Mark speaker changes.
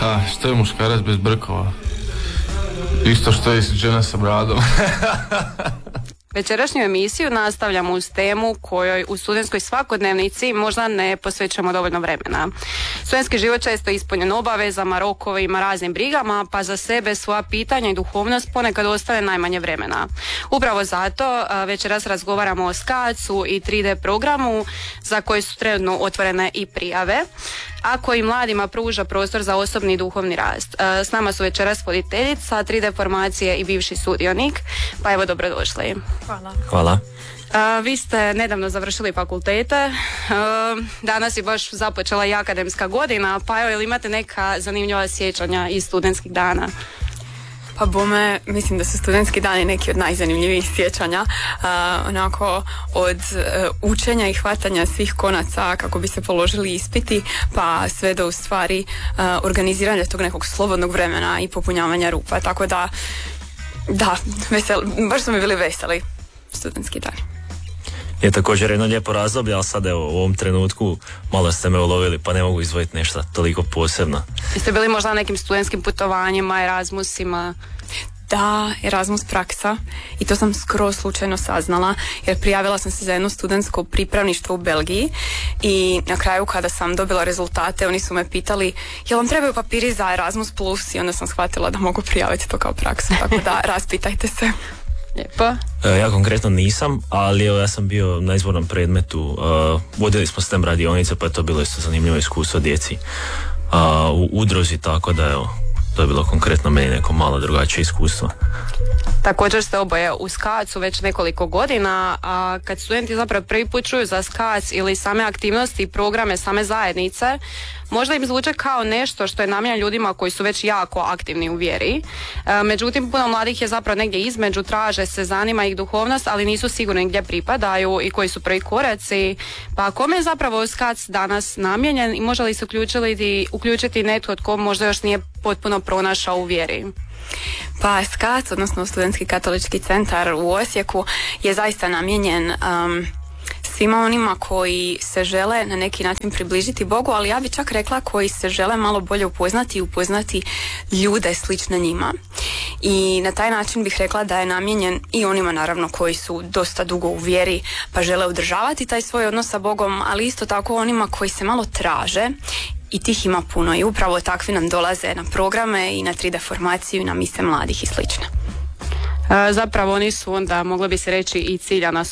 Speaker 1: Što je muškarac bez brkova? Isto što je žena sa bradom.
Speaker 2: Večerašnju emisiju nastavljamo uz temu kojoj u studentskoj svakodnevnici možda ne posvećujemo dovoljno vremena. Studentski život često je ispunjen obavezama, rokovima, raznim brigama, pa za sebe, svoja pitanja i duhovnost ponekad ostave najmanje vremena. Upravo zato večeras razgovaramo o SKAC-u i 3D programu za koji su trenutno otvorene i prijave, a koji mladima pruža prostor za osobni i duhovni rast. S nama su večeras voditeljica 3D formacije i bivši sudionik, pa evo dobrodošli.
Speaker 3: Hvala.
Speaker 2: Vi ste nedavno završili fakultete, danas je baš započela i akademska godina, pa evo, ili imate neka zanimljiva sjećanja iz studentskih dana?
Speaker 4: Pa bome, mislim da su studentski dani neki od najzanimljivijih sjećanja, onako od učenja i hvatanja svih konaca kako bi se položili ispiti, pa sve do u stvari organiziranja tog nekog slobodnog vremena i popunjavanja rupa, tako da baš su mi bili veseli studentski dani.
Speaker 3: Je također jedno lijepo razdoblje, ali sad evo u ovom trenutku malo ste me ulovili pa ne mogu izdvojiti nešto toliko posebno.
Speaker 2: Jeste bili možda na nekim studentskim putovanjima, Erasmusima?
Speaker 4: Da, Erasmus praksa, i to sam skroz slučajno saznala jer prijavila sam se za jedno studentsko pripravništvo u Belgiji i na kraju kada sam dobila rezultate oni su me pitali jel vam trebaju papiri za Erasmus Plus i onda sam shvatila da mogu prijaviti to kao praksu, tako da raspitajte se.
Speaker 2: Lijepo.
Speaker 3: Ja konkretno nisam, ali ja sam bio na izbornom predmetu, vodili smo STEM radionice pa je to bilo isto zanimljivo iskustvo djeci u udruzi, tako da evo, to je bilo konkretno meni neko malo drugačije iskustvo.
Speaker 2: Također ste oboje u SKAC-u već nekoliko godina, a kad studenti zapravo prvi put čuju za SKAC ili same aktivnosti i programe same zajednice, možda im zvuče kao nešto što je namijenjeno ljudima koji su već jako aktivni u vjeri. Međutim, puno mladih je zapravo negdje između, traže se, zanima ih duhovnost, ali nisu sigurni gdje pripadaju i koji su prvi koraci. Pa kome je zapravo SKAC danas namijenjen i može li se uključiti netko tko možda još nije potpuno pronašao u vjeri?
Speaker 4: Pa SKAC, odnosno Studentski katolički centar u Osijeku, je zaista namijenjen svima onima koji se žele na neki način približiti Bogu, ali ja bih čak rekla koji se žele malo bolje upoznati ljude slične njima. I na taj način bih rekla da je namijenjen i onima naravno koji su dosta dugo u vjeri pa žele održavati taj svoj odnos sa Bogom, ali isto tako onima koji se malo traže, i tih ima puno i upravo takvi nam dolaze na programe i na 3D formaciju i na mise mladih i slično.
Speaker 2: Zapravo oni su onda, moglo bi se reći, i ciljana